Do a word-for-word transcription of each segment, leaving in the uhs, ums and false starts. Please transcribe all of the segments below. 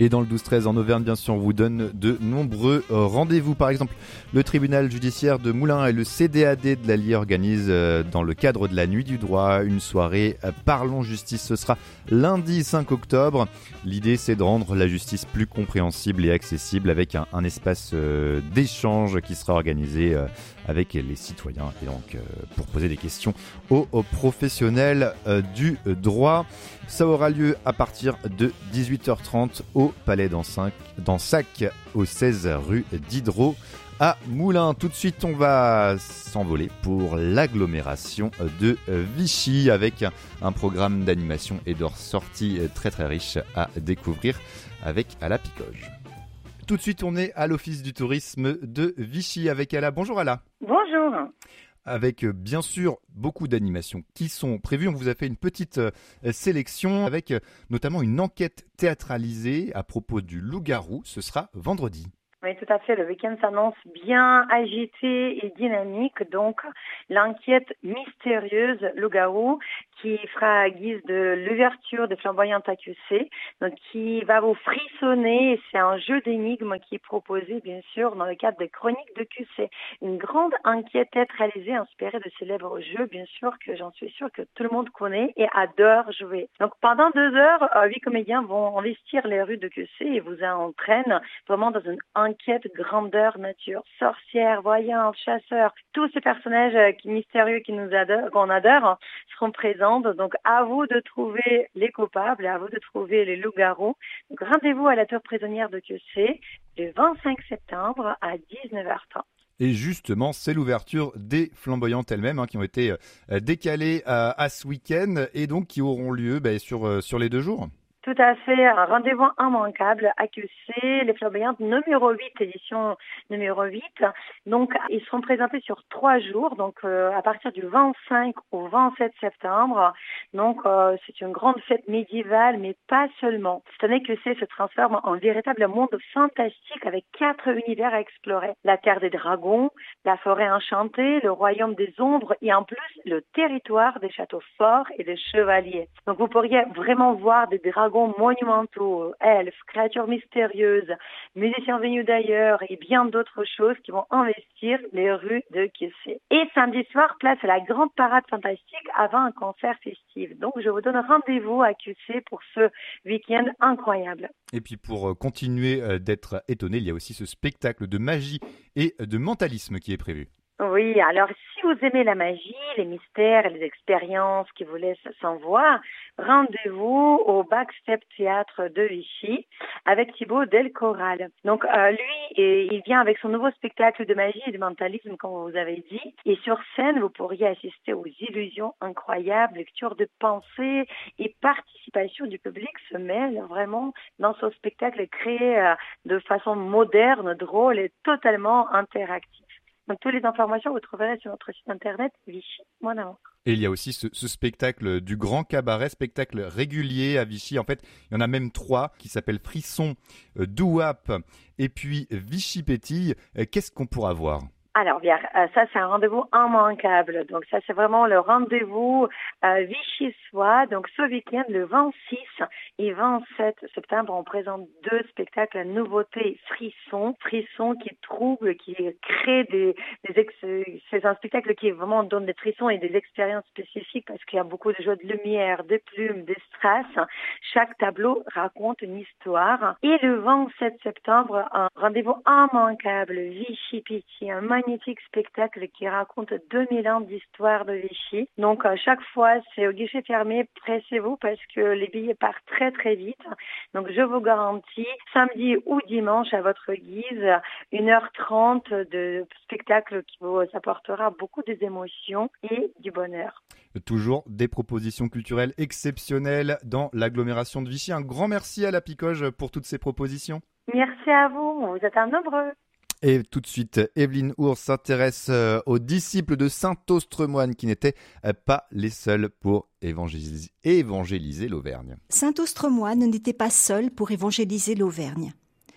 Et dans le douze treize en Auvergne, bien sûr, on vous donne de nombreux euh, rendez-vous. Par exemple, le tribunal judiciaire de Moulins et le C D A D de l'Allier organisent euh, dans le cadre de la Nuit du droit une soirée euh, Parlons Justice. Ce sera lundi cinq octobre. L'idée, c'est de rendre la justice plus compréhensible et accessible avec un, un espace euh, d'échange qui sera organisé euh, avec les citoyens et donc euh, pour poser des questions aux, aux professionnels euh, du droit. Ça aura lieu à partir de dix-huit heures trente au Palais d'Ensac, d'Ensac au seize rue Diderot à Moulins. Tout de suite, on va s'envoler pour l'agglomération de Vichy avec un programme d'animation et de sorties très très riche à découvrir avec Ala Picoge. Tout de suite, on est à l'Office du tourisme de Vichy avec Ala. Bonjour Ala. Bonjour. Avec bien sûr beaucoup d'animations qui sont prévues. On vous a fait une petite euh, sélection avec euh, notamment une enquête théâtralisée à propos du loup-garou. Ce sera vendredi. Oui, tout à fait. Le week-end s'annonce bien agité et dynamique. Donc, l'enquête mystérieuse loup-garou qui fera guise de l'ouverture des flamboyantes A Q C, donc qui va vous frissonner. C'est un jeu d'énigmes qui est proposé, bien sûr, dans le cadre des chroniques de Q C. Une grande enquête théâtralisée inspirée de célèbres jeux, bien sûr, que j'en suis sûre que tout le monde connaît et adore jouer. Donc, pendant deux heures, huit comédiens vont investir les rues de Q C et vous entraînent vraiment dans une enquête Enquête grandeur nature, sorcières, voyantes, chasseurs, tous ces personnages qui, mystérieux qui nous adorent, qu'on adore seront présents. Donc à vous de trouver les coupables, à vous de trouver les loups-garous. Donc rendez-vous à la tour prisonnière de Q C le vingt-cinq septembre à dix-neuf heures trente. Et justement, c'est l'ouverture des flamboyantes elles-mêmes hein, qui ont été euh, décalées euh, à ce week-end et donc qui auront lieu bah, sur, euh, sur les deux jours. Tout à fait, un rendez-vous immanquable à Q C, les flamboyantes numéro huit, édition numéro huit. Donc, ils seront présentés sur trois jours, donc euh, à partir du vingt-cinq au vingt-sept septembre. Donc, euh, c'est une grande fête médiévale, mais pas seulement. Cette année, Q C se transforme en véritable monde fantastique avec quatre univers à explorer. La terre des dragons, la forêt enchantée, le royaume des ombres et en plus, le territoire des châteaux forts et des chevaliers. Donc, vous pourriez vraiment voir des dragons monumentaux, elfes, créatures mystérieuses, musiciens venus d'ailleurs et bien d'autres choses qui vont investir les rues de Q C. Et samedi soir, place à la grande parade fantastique avant un concert festif. Donc je vous donne rendez-vous à Q C pour ce week-end incroyable. Et puis pour continuer d'être étonné, il y a aussi ce spectacle de magie et de mentalisme qui est prévu. Oui, alors si vous aimez la magie, les mystères et les expériences qui vous laissent sans voix, rendez-vous au Backstep Théâtre de Vichy avec Thibaut Delcoral. Donc euh, lui, il vient avec son nouveau spectacle de magie et de mentalisme, comme vous avez dit. Et sur scène, vous pourriez assister aux illusions incroyables, lecture de pensée et participation du public se mêlent vraiment dans ce spectacle créé euh, de façon moderne, drôle et totalement interactif. Donc, toutes les informations, vous trouverez sur notre site internet Vichy Mon Amour. Et il y a aussi ce, ce spectacle du Grand Cabaret, spectacle régulier à Vichy. En fait, il y en a même trois qui s'appellent Frisson, euh, Douap et puis Vichy Pétille. Euh, qu'est-ce qu'on pourra voir ? Alors bien, euh, ça c'est un rendez-vous immanquable. Donc ça c'est vraiment le rendez-vous euh, vichysois. Donc ce week-end, le vingt-six et vingt-sept septembre, on présente deux spectacles à nouveauté Frisson. Frisson qui trouble, qui crée des, des ex... c'est un spectacle qui vraiment donne des frissons et des expériences spécifiques parce qu'il y a beaucoup de jeux de lumière, de plumes, de strass. Chaque tableau raconte une histoire. Et le vingt-sept septembre, un rendez-vous immanquable Vichy Pétille, un magnifique spectacle qui raconte deux mille ans d'histoire de Vichy. Donc à chaque fois, c'est au guichet fermé, pressez-vous parce que les billets partent très très vite. Donc je vous garantis, samedi ou dimanche à votre guise, une heure trente de spectacle qui vous apportera beaucoup d'émotions et du bonheur. Toujours des propositions culturelles exceptionnelles dans l'agglomération de Vichy. Un grand merci à la Picoge pour toutes ces propositions. Merci à vous, vous êtes un nombreux. Et tout de suite, Evelyne Ours s'intéresse aux disciples de saint Austremoine qui n'étaient pas les seuls pour évangéliser, évangéliser l'Auvergne. Saint Austremoine n'était pas seul pour évangéliser l'Auvergne.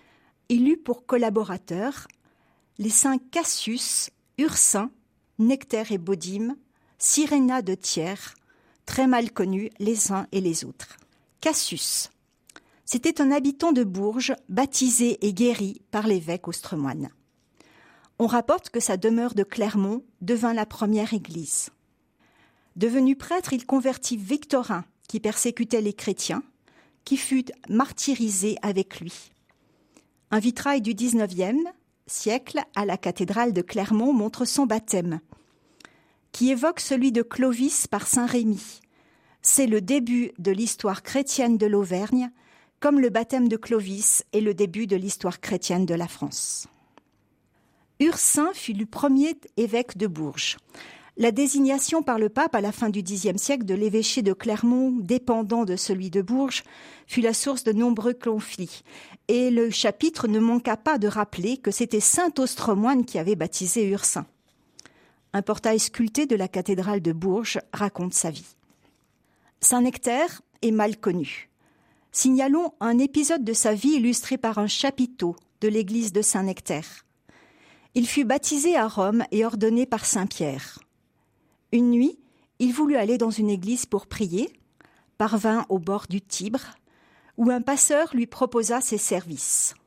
Il eut pour collaborateurs les saints Cassius, Ursin, Nectaire et Bodime, Cyréna de Thiers, très mal connus les uns et les autres. Cassius. C'était un habitant de Bourges, baptisé et guéri par l'évêque Austremoine. On rapporte que sa demeure de Clermont devint la première église. Devenu prêtre, il convertit Victorin, qui persécutait les chrétiens, qui fut martyrisé avec lui. Un vitrail du dix-neuvième siècle à la cathédrale de Clermont montre son baptême, qui évoque celui de Clovis par saint Rémy. C'est le début de l'histoire chrétienne de l'Auvergne, comme le baptême de Clovis est le début de l'histoire chrétienne de la France. Ursin fut le premier évêque de Bourges. La désignation par le pape à la fin du Xe siècle de l'évêché de Clermont, dépendant de celui de Bourges, fut la source de nombreux conflits. Et le chapitre ne manqua pas de rappeler que c'était saint Austremoine qui avait baptisé Ursin. Un portail sculpté de la cathédrale de Bourges raconte sa vie. Saint Nectaire est mal connu. Signalons un épisode de sa vie illustré par un chapiteau de l'église de Saint Nectaire. Il fut baptisé à Rome et ordonné par saint Pierre. Une nuit, il voulut aller dans une église pour prier, parvint au bord du Tibre, où un passeur lui proposa ses services.